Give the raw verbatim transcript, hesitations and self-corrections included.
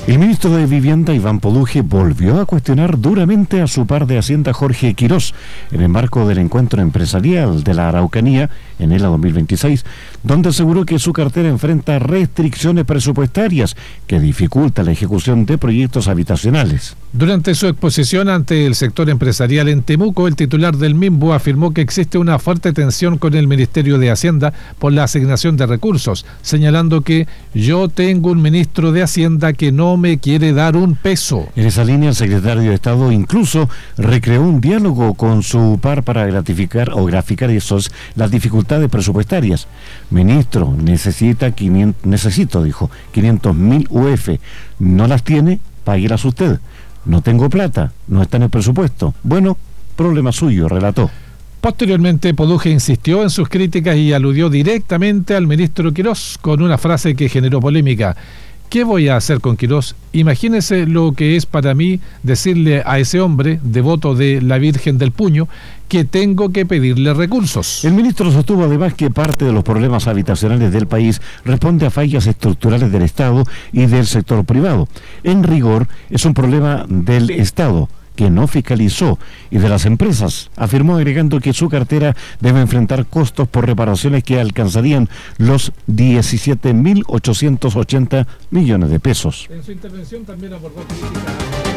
El ministro de Vivienda, Iván Poduje, volvió a cuestionar duramente a su par de Hacienda, Jorge Quirós, en el marco del encuentro empresarial de la Araucanía, en el dos mil veintiséis, donde aseguró que su cartera enfrenta restricciones presupuestarias que dificultan la ejecución de proyectos habitacionales. Durante su exposición ante el sector empresarial en Temuco, el titular del MIMBU afirmó que existe una fuerte tensión con el Ministerio de Hacienda por la asignación de recursos, señalando que yo tengo un ministro de Hacienda que no me quiere dar un peso. En esa línea, el secretario de Estado incluso recreó un diálogo con su par para gratificar o graficar esos las dificultades presupuestarias. Ministro, necesita quinientos, necesito, dijo, quinientos mil U F. ¿No las tiene? Páguelas usted. No tengo plata, no está en el presupuesto. Bueno, problema suyo, relató. Posteriormente, Poduje insistió en sus críticas y aludió directamente al ministro Quirós con una frase que generó polémica. ¿Qué voy a hacer con Quirós? Imagínese lo que es para mí decirle a ese hombre, devoto de la Virgen del Puño, que tengo que pedirle recursos. El ministro sostuvo además que parte de los problemas habitacionales del país responde a fallas estructurales del Estado y del sector privado. En rigor, es un problema del Estado, que no fiscalizó, y de las empresas, afirmó, agregando que su cartera debe enfrentar costos por reparaciones que alcanzarían los diecisiete mil ochocientos ochenta millones de pesos. En su intervención también abordó críticas